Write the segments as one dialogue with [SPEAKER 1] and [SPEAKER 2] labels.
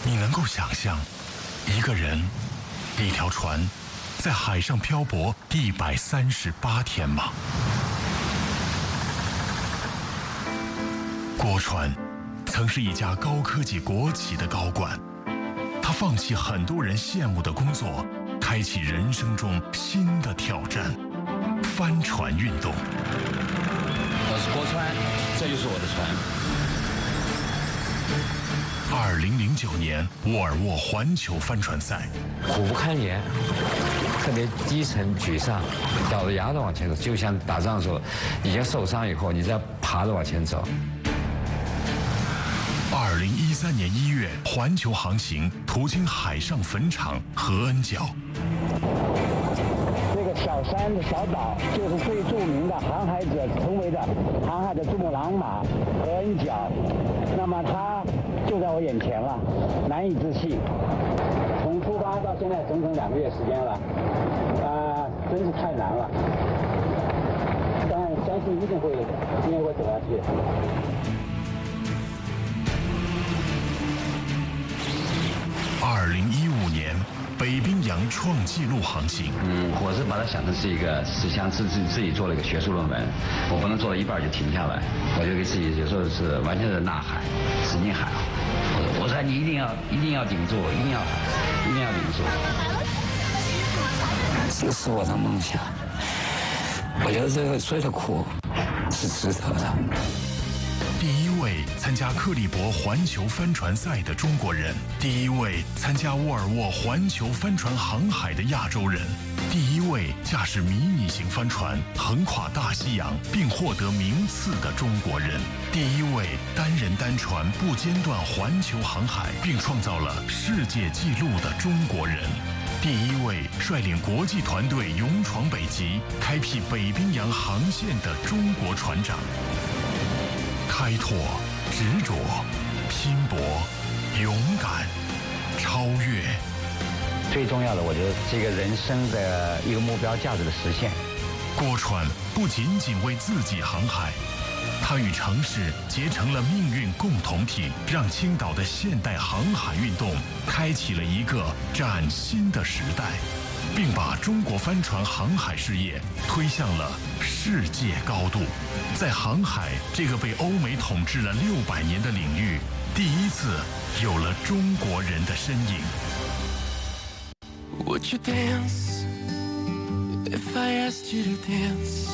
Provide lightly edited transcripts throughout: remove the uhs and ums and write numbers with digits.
[SPEAKER 1] 你能够想象一个人、一条船在海上漂泊138天吗？郭川曾是一家高科技国企的高管，他放弃很多人羡慕的工作，开启人生中新的挑战——帆船运动。
[SPEAKER 2] 我是郭川，这就是我的船。
[SPEAKER 1] 2009年沃尔沃环球帆船赛，
[SPEAKER 2] 苦不堪言，特别低沉沮丧，咬着牙的往前走，就像打仗的时候，已经受伤以后，你再爬着往前走。
[SPEAKER 1] 2013年1月，环球航行途经海上坟场和恩角。
[SPEAKER 3] 这个小山的小岛就是最著名的航海者成为的航海的珠穆朗玛和恩角，那么它就在我眼前了，难以置信。从出发到现在整整2个月时间了，真是太难了。但相信一定会走下去。
[SPEAKER 1] 2015年，北冰洋创纪录航行。
[SPEAKER 2] 我是把它想成是一个，是像自己做了一个学术论文，我不能做到一半就停下来，我就给自己有时候是完全是呐喊，使劲喊。我说你一定要顶住，一定要顶住。这是我的梦想，我觉得这个所有的苦是值得的。
[SPEAKER 1] 第一位参加克利伯环球帆船赛的中国人，第一位参加沃尔沃环球帆船航海的亚洲人，第一位驾驶迷你型帆船横跨大西洋并获得名次的中国人，第一位单人单船不间断环球航海并创造了世界纪录的中国人，第一位率领国际团队勇闯北极开辟北冰洋航线的中国船长。开拓、执着、拼搏、勇敢、超越。
[SPEAKER 2] 最重要的，我觉得这个人生的一个目标价值的实现。
[SPEAKER 1] 郭川不仅仅为自己航海，他与城市结成了命运共同体，让青岛的现代航海运动开启了一个崭新的时代，并把中国帆船航海事业推向了世界高度。在航海这个被欧美统治了600年的领域，第一次有了中国人的身影。
[SPEAKER 4] Would you dance if I asked you to dance?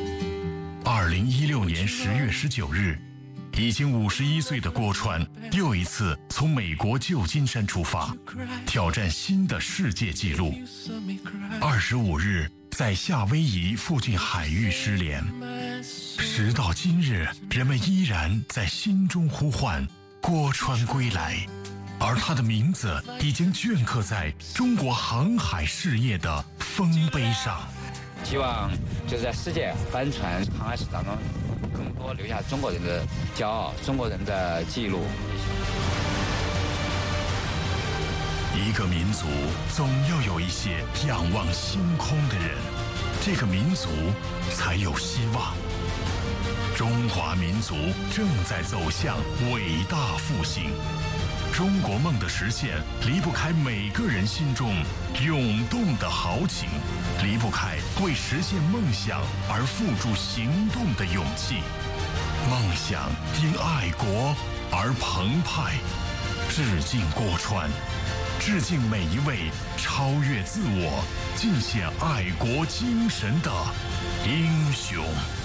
[SPEAKER 1] 2016年10月19日，已经51岁的郭川又一次从美国旧金山出发，挑战新的世界纪录。25日，在夏威夷附近海域失联。时到今日，人们依然在心中呼唤郭川归来，而他的名字已经镌刻在中国航海事业的丰碑上。
[SPEAKER 2] 希望就是在世界帆船航海史当中，更多留下中国人的骄傲，中国人的记录。
[SPEAKER 1] 一个民族总要有一些仰望星空的人，这个民族才有希望。中华民族正在走向伟大复兴，中国梦的实现离不开每个人心中涌动的豪情，离不开为实现梦想而付诸行动的勇气。梦想因爱国而澎湃。致敬郭川，致敬每一位超越自我、尽显爱国精神的英雄。